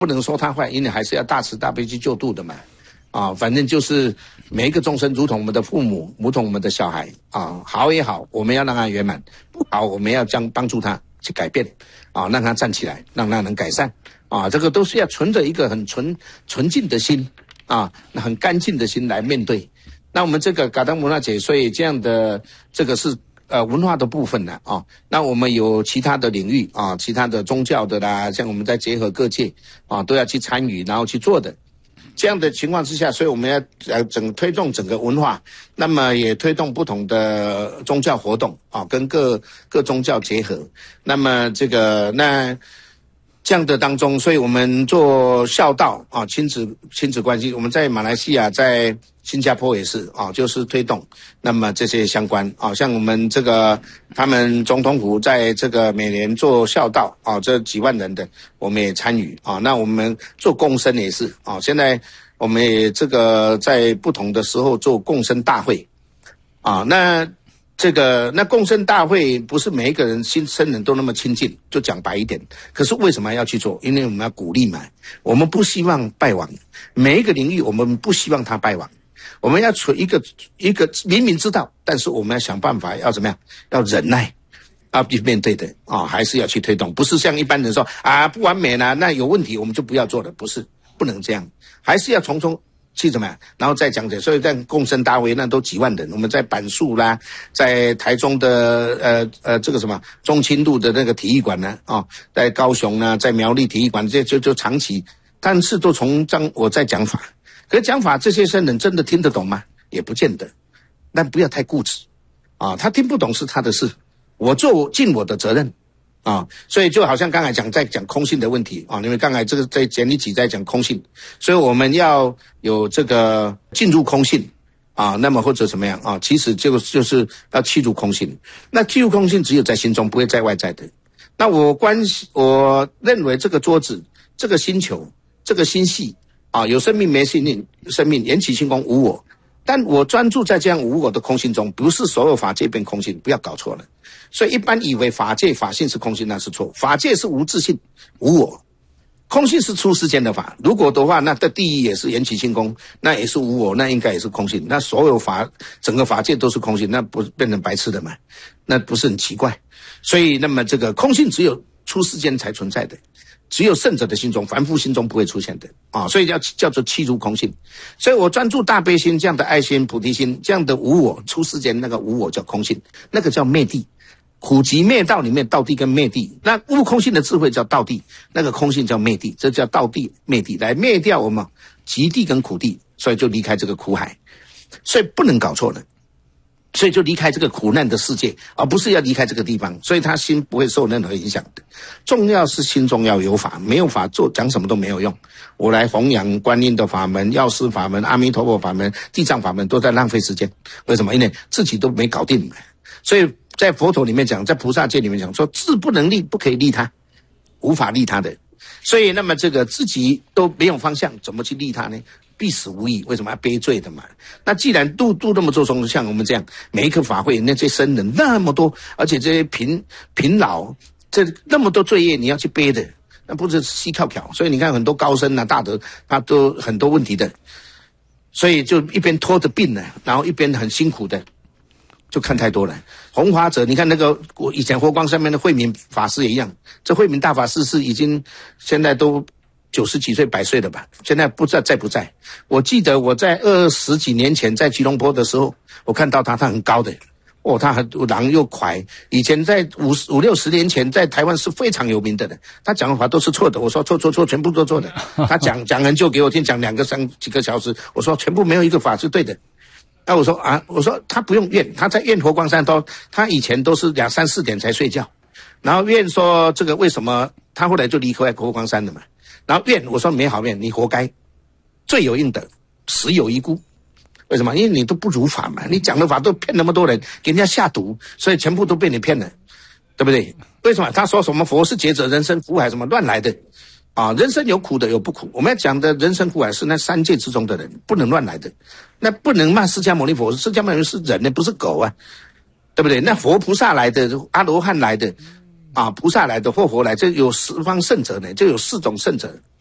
不能说他坏，因为还是要大慈大悲去救度的嘛。反正就是每一个众生如同我们的父母，如同我们的小孩好也好，我们要让他圆满；不好，我们要帮助他去改变让他站起来，让他能改善这个都是要存着一个很纯净的心很干净的心来面对。那我们这个噶当文化节，所以这样的这个是文化的部分呢那我们有其他的领域其他的宗教的啦，像我们在结合各界都要去参与，然后去做的。这样的情况之下，所以我们要推动整个文化，那么也推动不同的宗教活动跟各宗教结合。那么这样的当中，所以我们做孝道亲子关系，我们在马来西亚、在新加坡也是就是推动。那么这些相关像我们这个他们总统府在这个每年做孝道这几万人的，我们也参与那我们做共生也是现在我们也这个在不同的时候做共生大会那共生大会不是每一个人新生人都那么亲近，就讲白一点。可是为什么要去做？因为我们要鼓励嘛，我们不希望败亡，每一个领域我们不希望它败亡，我们要存一个明明知道，但是我们要想办法要怎么样？要忍耐去面对的还是要去推动，不是像一般人说不完美啦，那有问题我们就不要做了，不是，不能这样，还是要从中去怎么样，然后再讲解。所以在共生大会那都几万人，我们在板树啦，在台中的这个什么中清路的那个体育馆呢在高雄呢，在苗栗体育馆，这就长期，但是都我在讲法，可是讲法这些僧人真的听得懂吗？也不见得，但不要太固执他听不懂是他的事，我尽我的责任所以就好像刚才在讲空性的问题因为刚才这个在前一集在讲空性，所以我们要有这个进入空性那么或者怎么样其实就是要契入空性。那契入空性只有在心中，不会在外在的。那我认为这个桌子、这个星球、这个星系有生命没生命，缘起性空无我。但我专注在这样无我的空性中，不是所有法界变空性，不要搞错了。所以一般以为法界法性是空性，那是错。法界是无自性无我，空性是出世间的法。如果的话，那的第一也是缘起性空，那也是无我，那应该也是空性。那所有整个法界都是空性，那不变成白痴的嘛？那不是很奇怪？所以那么这个空性只有出世间才存在的，只有圣者的心中，凡夫心中不会出现的所以叫做契入空性。所以我专注大悲心，这样的爱心、菩提心，这样的无我，出世间那个无我叫空性，那个叫灭地。苦集灭道里面，道地跟灭地，那悟空性的智慧叫道地，那个空性叫灭地，这叫道地灭地，来灭掉我们极地跟苦地，所以就离开这个苦海，所以不能搞错了。所以就离开这个苦难的世界，而不是要离开这个地方，所以他心不会受任何影响的。重要是心中要有法，没有法讲什么都没有用。我来弘扬观音的法门、药师法门、阿弥陀佛法门、地藏法门，都在浪费时间。为什么？因为自己都没搞定。所以在佛陀里面讲，在菩萨界里面讲说，智不能利，不可以利他，无法利他的。所以那么这个自己都没有方向，怎么去利他呢？必死无疑。为什么要背罪的嘛？那既然度那么多众生，像我们这样每一个法会，那些僧人那么多，而且这些贫老，这那么多罪业你要去背的，那不是细靠巧。所以你看很多高僧大德，他都很多问题的，所以就一边拖着病呢，然后一边很辛苦的，就看太多了。弘法者，你看那个我以前佛光上面的慧敏法师也一样，这慧敏大法师是已经现在都90几岁100岁了吧，现在不知道在不在。我记得我在20几年前在吉隆坡的时候，我看到他很高的他很狼又快，以前在50-60年前在台湾是非常有名的人，他讲的话都是错的，我说错，全部都错的。他讲很久给我听，讲2个3几个小时，我说全部没有一个法是对的。那我说他不用怨，他在怨佛光山他以前都是2、3、4点才睡觉，然后怨说这个为什么他后来就离开佛光山了嘛，然后怨我说没好怨，你活该，罪有应得，死有余辜。为什么？因为你都不如法嘛，你讲的法都骗那么多人，给人家下毒，所以全部都被你骗了，对不对？为什么？他说什么佛是觉者人生苦海，什么乱来的人生有苦的有不苦，我们要讲的人生苦海是那3界之中的人，不能乱来的。那不能骂释迦牟尼佛，释迦牟尼佛是人呢，不是狗啊，对不对？那佛菩萨来的，阿罗汉来的菩萨来的或佛来，这有10方圣者呢，就有4种圣者